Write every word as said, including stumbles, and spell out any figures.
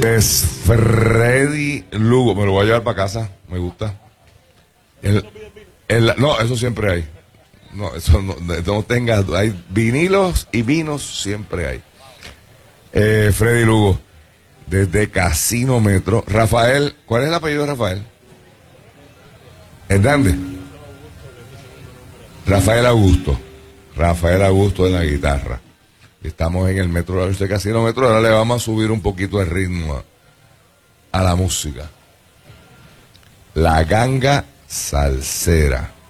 Es Freddy Lugo, me lo voy a llevar para casa, me gusta. El, el, no, eso siempre hay. No, eso no, no tenga, hay vinilos y vinos, siempre hay. Eh, Freddy Lugo, desde Casino Metro. Rafael, ¿cuál es el apellido de Rafael? Hernández. Rafael Augusto. Rafael Augusto en la guitarra. Estamos en el Metro de Casino Metro. Ahora le vamos a subir un poquito el ritmo a, a la música. La Ganga Salsera.